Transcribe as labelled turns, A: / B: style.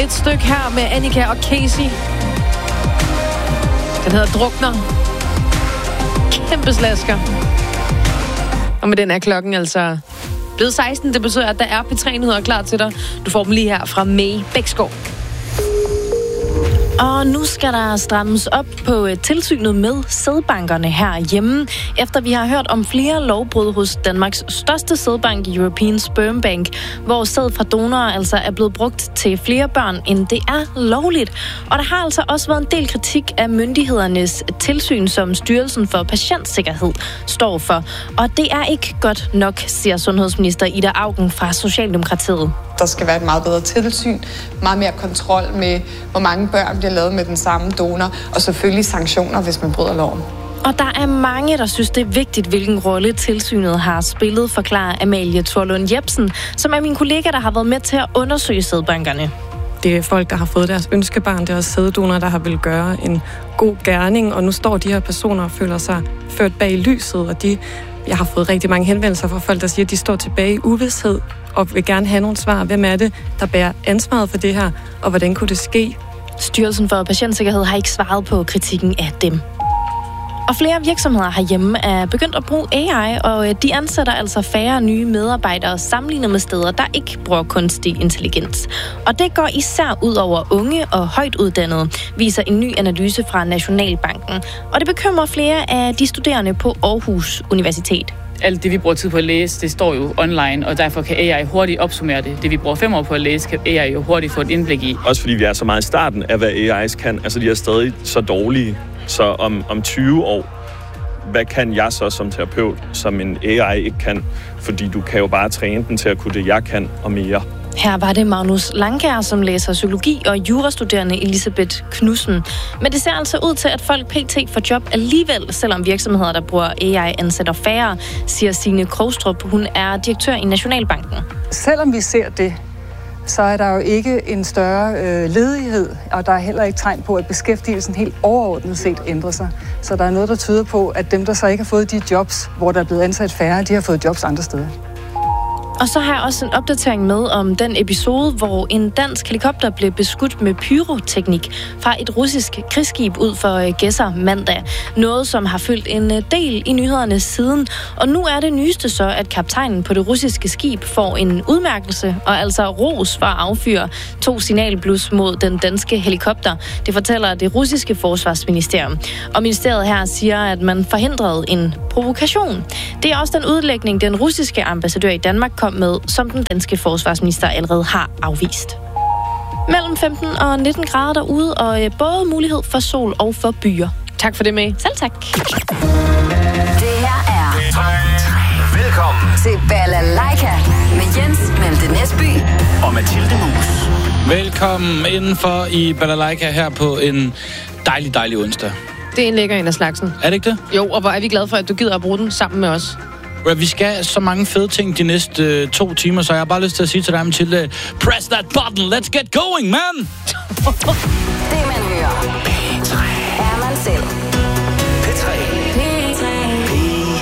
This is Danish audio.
A: et stykke her med Annika og Casey. Den hedder Drukner. Kæmpe slasker. Og med den er klokken altså blevet 16. Det betyder, at der er P3-nyheder klar til dig. Du får dem lige her fra May Bæksgaard. Og nu skal der strammes op på tilsynet med sædbankerne herhjemme, efter vi har hørt om flere lovbrud hos Danmarks største sædbank, European Sperm Bank, hvor sæd fra donorer altså er blevet brugt til flere børn, end det er lovligt. Og der har altså også været en del kritik af myndighedernes tilsyn, som Styrelsen for Patientsikkerhed står for. Og det er ikke godt nok, siger sundhedsminister Ida Auken fra Socialdemokratiet.
B: Der skal være et meget bedre tilsyn, meget mere kontrol med, hvor mange børn bliver lavet med den samme donor, og selvfølgelig sanktioner, hvis man bryder loven.
A: Og der er mange, der synes, det er vigtigt, hvilken rolle tilsynet har spillet, forklarer Amalie Thorlund Jebsen, som er min kollega, der har været med til at undersøge sædbankerne.
C: Det er folk, der har fået deres ønskebarn, det er også sæddonorer, der har vil gøre en god gerning, og nu står de her personer og føler sig ført bag lyset, og jeg har fået rigtig mange henvendelser fra folk, der siger, at de står tilbage i uvished og vil gerne have nogle svar. Hvem er det, der bærer ansvaret for det her, og hvordan kunne det ske?
A: Styrelsen for Patientsikkerhed har ikke svaret på kritikken af dem. Og flere virksomheder herhjemme er begyndt at bruge AI, og de ansætter altså færre nye medarbejdere sammenlignet med steder, der ikke bruger kunstig intelligens. Og det går især ud over unge og højt uddannede, viser en ny analyse fra Nationalbanken. Og det bekymrer flere af de studerende på Aarhus Universitet.
D: Alt det, vi bruger tid på at læse, det står jo online, og derfor kan AI hurtigt opsummere det. Det, vi bruger 5 år på at læse, kan AI jo hurtigt få et indblik i.
E: Også fordi vi er så meget i starten af, hvad AI's kan. Altså, de er stadig så dårlige. Så om 20 år, hvad kan jeg så som terapeut, som en AI ikke kan? Fordi du kan jo bare træne den til at kunne det, jeg kan, og mere.
A: Her var det Magnus Langkær, som læser psykologi, og jurastuderende Elisabeth Knudsen. Men det ser altså ud til, at folk pt. får job alligevel, selvom virksomheder, der bruger AI, ansætter færre, siger Signe Krogstrup. Hun er direktør i Nationalbanken.
F: Selvom vi ser det, så er der jo ikke en større ledighed, og der er heller ikke tegn på, at beskæftigelsen helt overordnet set ændrer sig. Så der er noget, der tyder på, at dem, der så ikke har fået de jobs, hvor der er blevet ansat færre, de har fået jobs andre steder.
A: Og så har jeg også en opdatering med om den episode, hvor en dansk helikopter blev beskudt med pyroteknik fra et russisk krigsskib ud for Gedser mandag. Noget, som har fyldt en del i nyhederne siden. Og nu er det nyeste så, at kaptajnen på det russiske skib får en udmærkelse og altså ros for at affyre 2 signalblus mod den danske helikopter. Det fortæller det russiske forsvarsministerium. Og ministeriet her siger, at man forhindrede en provokation. Det er også den udlægning, den russiske ambassadør i Danmark kom med, som den danske forsvarsminister allerede har afvist. Mellem 15 og 19 grader derude, og både mulighed for sol og for byer. Tak for det, med. Selv tak.
G: Det her er velkommen til Balalaika med Jens Malte Næsby
H: og Mathilde Mus. Velkommen indenfor i Balalaika her på en dejlig onsdag.
A: Det er en lækker en af slagsen.
H: Er det ikke det?
A: Jo, og hvor er vi glade for, at du gider at bruge den sammen med os.
H: Vi skal så mange fede ting de næste 2 timer, så jeg har bare lyst til at sige til dig, Mathilde, press that button, let's get going, man!
G: Det man hører